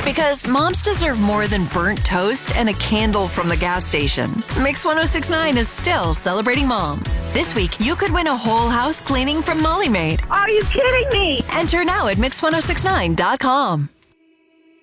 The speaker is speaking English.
Because moms deserve more than burnt toast and a candle from the gas station. Mix 1069 is still celebrating mom. This week, you could win a whole house cleaning from Molly Maid. Are you kidding me? Enter now at mix1069.com.